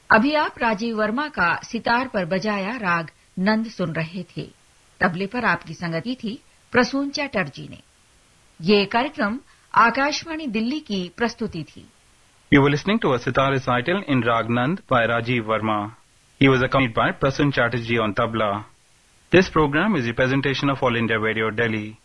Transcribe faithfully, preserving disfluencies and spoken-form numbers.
अभी आप राजीव वर्मा का सितार पर बजाया राग नंद सुन रहे थे। तबले पर आपकी संगति थी प्रसून चैटर्जी ने। ये कार्यक्रम आकाशवाणी दिल्ली की प्रस्तुति थी। You were listening to a sitar recital in Rag Nand by Rajiv Verma. He was accompanied by Prasun Chatterjee on tabla. This program is a presentation of All India Radio, Delhi.